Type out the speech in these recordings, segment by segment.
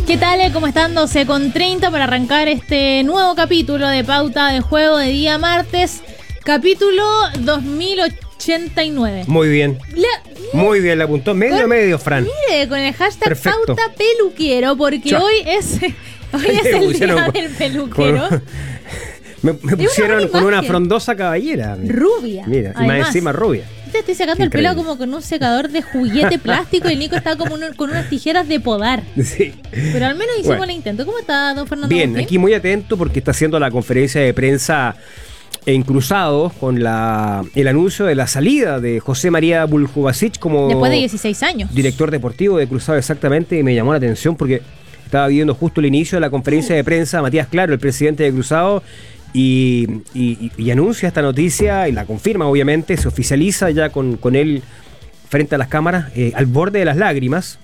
¿Qué tal? ¿Cómo están? 12:30 para arrancar este nuevo capítulo de Pauta de Juego de día martes, capítulo 2089. Muy bien. Muy bien, la apuntó medio, Fran. Mire, con el hashtag Perfecto. Pauta Peluquero, porque hoy es el día del peluquero. Me pusieron con una frondosa caballera. Mira. Rubia. Mira, y además, más encima rubia. Te estoy sacando el pelo como con un secador de juguete plástico y el Nico está como con unas tijeras de podar. Sí. Pero al menos hicimos el intento. ¿Cómo está, don Fernando? Bien, Agustín? aquí muy atento porque está haciendo la conferencia de prensa en Cruzados con el anuncio de la salida de José María Buljubasic como Después de 16 años. director deportivo de Cruzados, exactamente, y me llamó la atención porque estaba viendo justo el inicio de la conferencia de prensa Matías Claro, el presidente de Cruzados, y anuncia esta noticia y la confirma, obviamente, se oficializa ya con él frente a las cámaras, al borde de las lágrimas.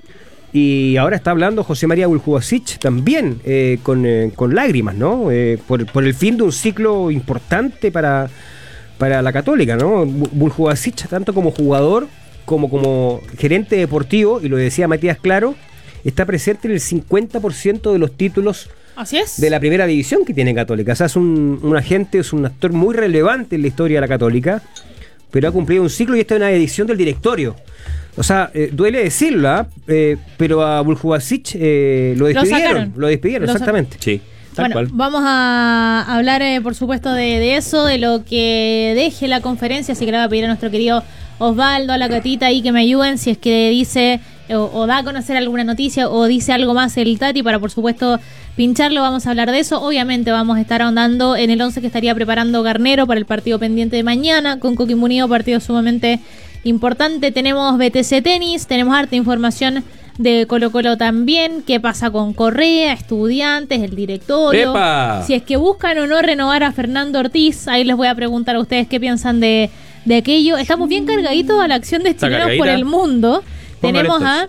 Y ahora está hablando José María Buljubasic también con lágrimas, ¿no? Por el fin de un ciclo importante para la Católica, ¿no? Buljubasic, tanto como jugador como gerente deportivo, y lo decía Matías Claro, está presente en el 50% de los títulos. Así es. De la primera división que tiene Católica. O sea, es un agente, es un actor muy relevante en la historia de la Católica, pero ha cumplido un ciclo y esta es una edición del directorio. O sea, duele decirlo, pero a Buljubasic lo despidieron, exactamente. Sí, tal cual. Vamos a hablar, por supuesto, de eso, de lo que deje la conferencia, así que le voy a pedir a nuestro querido Osvaldo, a la Catita ahí que me ayuden si es que dice o da a conocer alguna noticia o dice algo más el Tati para, por supuesto, pincharlo. Vamos a hablar de eso. Obviamente vamos a estar ahondando en el 11 que estaría preparando Garnero para el partido pendiente de mañana con Coquimbo Unido, partido sumamente importante. Tenemos BTC Tenis, tenemos harta información de Colo Colo también, qué pasa con Correa, Estudiantes, el directorio, ¡Epa! Si es que buscan o no renovar a Fernando Ortiz. Ahí les voy a preguntar a ustedes qué piensan de aquello. Estamos bien cargaditos a la acción de chilenos por el mundo. Tenemos a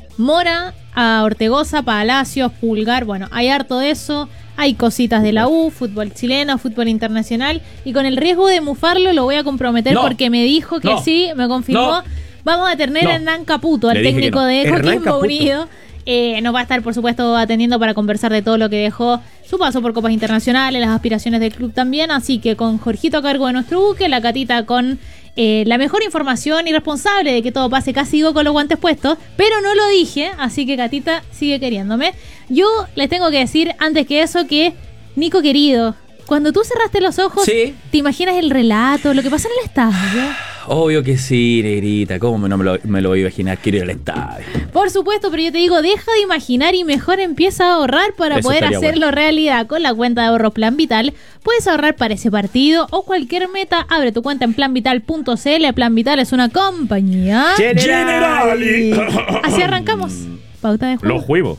Mora, a Ortegoza, Palacios, Pulgar. Bueno, hay harto de eso. Hay cositas de la U, fútbol chileno, fútbol internacional. Y con el riesgo de mufarlo lo voy a comprometer porque me dijo que sí, me confirmó. Vamos a tener a Hernán Caputo, al técnico de Coquimbo Unido. Nos va a estar, por supuesto, atendiendo para conversar de todo lo que dejó su paso por copas internacionales, las aspiraciones del club también. Así que con Jorgito a cargo de nuestro buque, la Catita con la mejor información y responsable de que todo pase, casi digo con los guantes puestos, pero no lo dije, así que Catita sigue queriéndome. Yo les tengo que decir antes que eso que, Nico querido, cuando tú cerraste los ojos, ¿Sí? ¿Te imaginas el relato, lo que pasa en el estadio? Obvio que sí, negrita. ¿Cómo no me lo voy a imaginar? Quiero ir al estadio. Por supuesto, pero yo te digo, deja de imaginar y mejor empieza a ahorrar para Eso poder estaría hacerlo realidad. Con la cuenta de ahorro Plan Vital puedes ahorrar para ese partido o cualquier meta. Abre tu cuenta en planvital.cl. Plan Vital es una compañía Generali. Así arrancamos. Pauta de juego. Los huevos.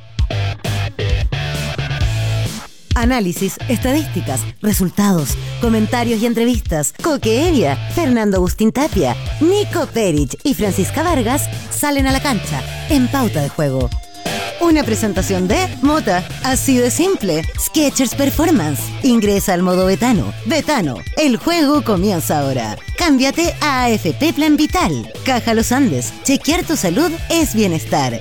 Análisis, estadísticas, resultados, comentarios y entrevistas. Coqueeria, Fernando Agustín Tapia, Nico Perich y Francisca Vargas salen a la cancha en Pauta de Juego. Una presentación de Mota, así de simple. Skechers Performance. Ingresa al modo Betano. Betano, el juego comienza ahora. Cámbiate a AFP Plan Vital. Caja Los Andes. Chequear tu salud es bienestar.